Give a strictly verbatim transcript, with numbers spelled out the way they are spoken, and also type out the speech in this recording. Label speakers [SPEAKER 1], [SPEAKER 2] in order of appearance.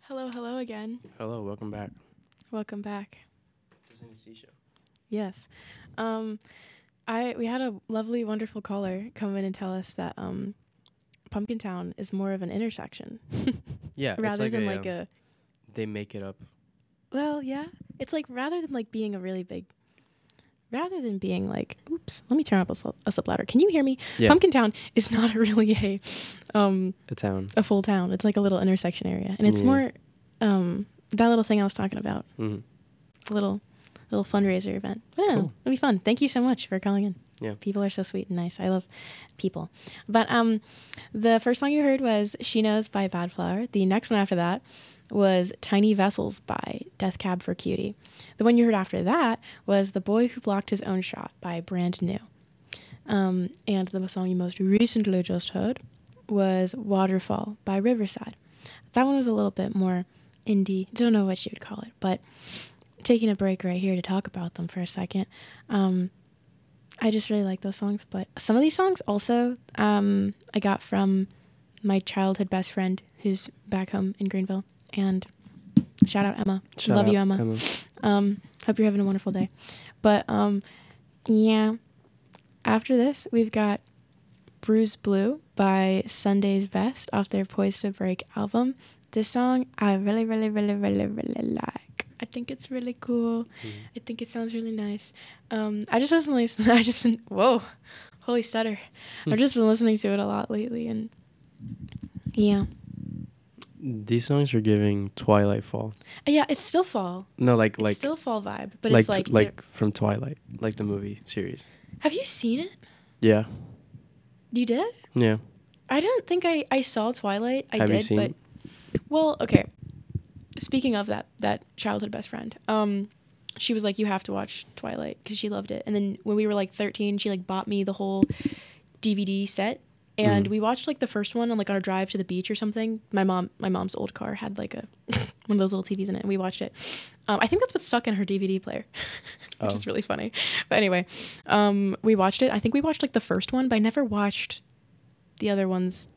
[SPEAKER 1] Hello, hello again.
[SPEAKER 2] Hello, welcome back.
[SPEAKER 1] Welcome back.
[SPEAKER 2] This is N C Show.
[SPEAKER 1] Yes. Um I we had a lovely, wonderful caller come in and tell us that um Pumpkin Town is more of an intersection.
[SPEAKER 2] Yeah, it's
[SPEAKER 1] rather
[SPEAKER 2] like
[SPEAKER 1] than
[SPEAKER 2] a,
[SPEAKER 1] like
[SPEAKER 2] um,
[SPEAKER 1] a
[SPEAKER 2] they make it up.
[SPEAKER 1] well, yeah. It's like rather than like being a really big rather than being like oops, let me turn up us, us up louder. Can you hear me?
[SPEAKER 2] Yeah,
[SPEAKER 1] Pumpkin Town is not really a um
[SPEAKER 2] a town.
[SPEAKER 1] a full town. It's like a little intersection area. And it's
[SPEAKER 2] Yeah.
[SPEAKER 1] more um that little thing I was talking about.
[SPEAKER 2] hmm
[SPEAKER 1] little little fundraiser event. I don't know.
[SPEAKER 2] Cool.
[SPEAKER 1] It'll be fun. Thank you so much for calling in.
[SPEAKER 2] Yeah.
[SPEAKER 1] People are so sweet and nice. I love people. But um the first song you heard was She Knows by Bad Flower. The next one after that was Tiny Vessels by Death Cab for Cutie. The one you heard after that was The Boy Who Blocked His Own Shot by Brand New. Um, and the song you most recently just heard was Waterfall by Riverside. That one was a little bit more indie. Don't know what you would call it, but taking a break right here to talk about them for a second. Um, I just really like those songs, but some of these songs also um, I got from my childhood best friend who's back home in Greenville. And shout out Emma.
[SPEAKER 2] Shout
[SPEAKER 1] Love
[SPEAKER 2] out,
[SPEAKER 1] you, Emma.
[SPEAKER 2] Emma.
[SPEAKER 1] Um, hope you're having a wonderful day. But um, yeah, after this, we've got Bruise Blue by Sunday's Best off their Poised to Break album. This song I really, really, really, really, really like. I think it's really cool.
[SPEAKER 2] Mhm.
[SPEAKER 1] I think it sounds really nice. Um, I just recently, I just been, whoa, holy stutter. I've just been listening to it a lot lately, and yeah.
[SPEAKER 2] These songs are giving Twilight fall.
[SPEAKER 1] Yeah, it's still fall.
[SPEAKER 2] No, like
[SPEAKER 1] It's
[SPEAKER 2] like
[SPEAKER 1] still fall vibe, but
[SPEAKER 2] like
[SPEAKER 1] it's like,
[SPEAKER 2] t- like from Twilight, like the movie series.
[SPEAKER 1] have you seen it?
[SPEAKER 2] Yeah,
[SPEAKER 1] You did?
[SPEAKER 2] yeah.
[SPEAKER 1] I don't think I, I saw Twilight. I
[SPEAKER 2] Have you
[SPEAKER 1] did,
[SPEAKER 2] seen
[SPEAKER 1] but well, okay. Speaking of that that childhood best friend, um, she was like, "You have to watch Twilight" because she loved it. And then when we were like thirteen, she like bought me the whole D V D set, and
[SPEAKER 2] Mhm.
[SPEAKER 1] we watched like the first one on like our drive to the beach or something. My mom, my mom's old car had like a one of those little T Vs in it, and we watched it. Um, I think that's what's stuck in her D V D player, which
[SPEAKER 2] Oh.
[SPEAKER 1] is really funny. But anyway, um, we watched it. I think we watched like the first one, but I never watched the other ones